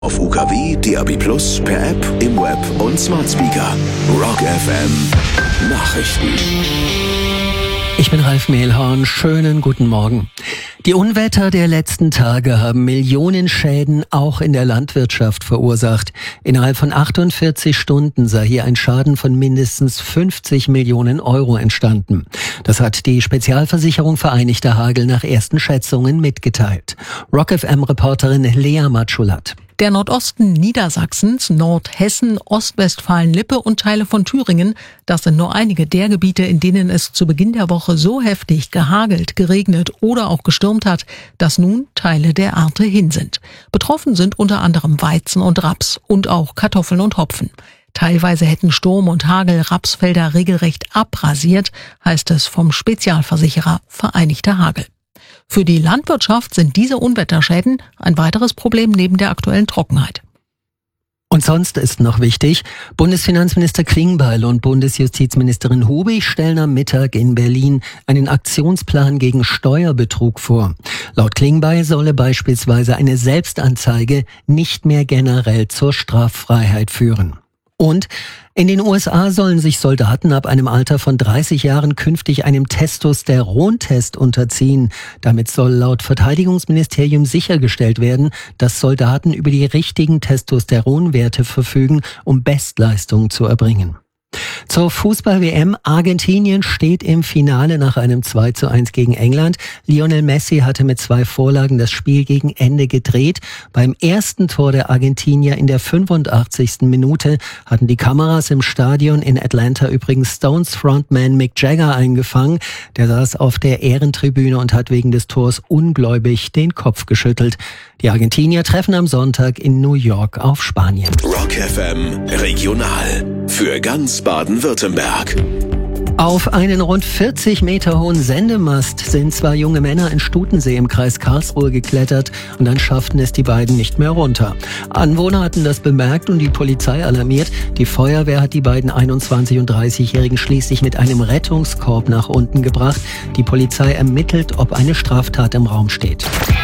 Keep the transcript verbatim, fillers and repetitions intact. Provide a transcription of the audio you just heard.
Auf U K W, D A B plus, per App, im Web und Smart Speaker. Rock F M Nachrichten. Ich bin Ralf Mehlhorn. Schönen guten Morgen. Die Unwetter der letzten Tage haben Millionen Schäden auch in der Landwirtschaft verursacht. Innerhalb von achtundvierzig Stunden sei hier ein Schaden von mindestens fünfzig Millionen Euro entstanden. Das hat die Spezialversicherung Vereinigter Hagel nach ersten Schätzungen mitgeteilt. Rock F M-Reporterin Lea Matschulat. Der Nordosten Niedersachsens, Nordhessen, Ostwestfalen-Lippe und Teile von Thüringen, das sind nur einige der Gebiete, in denen es zu Beginn der Woche so heftig gehagelt, geregnet oder auch gestürmt hat, dass nun Teile der Ernte hin sind. Betroffen sind unter anderem Weizen und Raps und auch Kartoffeln und Hopfen. Teilweise hätten Sturm und Hagel Rapsfelder regelrecht abrasiert, heißt es vom Spezialversicherer Vereinigter Hagel. Für die Landwirtschaft sind diese Unwetterschäden ein weiteres Problem neben der aktuellen Trockenheit. Und sonst ist noch wichtig, Bundesfinanzminister Klingbeil und Bundesjustizministerin Hubig stellen am Mittag in Berlin einen Aktionsplan gegen Steuerbetrug vor. Laut Klingbeil solle beispielsweise eine Selbstanzeige nicht mehr generell zur Straffreiheit führen. Und in den U S A sollen sich Soldaten ab einem Alter von dreißig Jahren künftig einem Testosterontest unterziehen. Damit soll laut Verteidigungsministerium sichergestellt werden, dass Soldaten über die richtigen Testosteronwerte verfügen, um Bestleistungen zu erbringen. Zur Fußball-W M. Argentinien steht im Finale nach einem zwei zu eins gegen England. Lionel Messi hatte mit zwei Vorlagen das Spiel gegen Ende gedreht. Beim ersten Tor der Argentinier in der fünfundachtzigsten Minute hatten die Kameras im Stadion in Atlanta übrigens Stones Frontman Mick Jagger eingefangen. Der saß auf der Ehrentribüne und hat wegen des Tors ungläubig den Kopf geschüttelt. Die Argentinier treffen am Sonntag in New York auf Spanien. Rock F M Regional für ganz Baden-Württemberg. Auf einen rund vierzig Meter hohen Sendemast sind zwei junge Männer in Stutensee im Kreis Karlsruhe geklettert und dann schafften es die beiden nicht mehr runter. Anwohner hatten das bemerkt und die Polizei alarmiert. Die Feuerwehr hat die beiden einundzwanzig- und dreißigjährigen schließlich mit einem Rettungskorb nach unten gebracht. Die Polizei ermittelt, ob eine Straftat im Raum steht.